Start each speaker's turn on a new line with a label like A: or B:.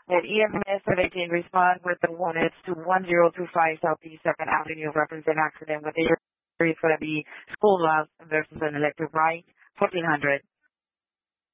A: And EMS 17 respond with the units to 1025 Southeast 2nd Avenue reference an accident with the is going to be school bus versus an electric bike, 1400.